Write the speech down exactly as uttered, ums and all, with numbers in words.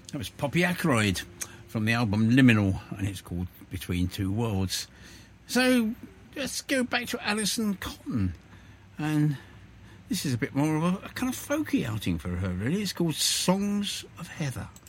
That was Poppy Ackroyd from the album Liminal, and it's called Between Two Worlds. So let's go back to Alison Cotton, and this is a bit more of a, a kind of folky outing for her, really. It's called Songs of Heather.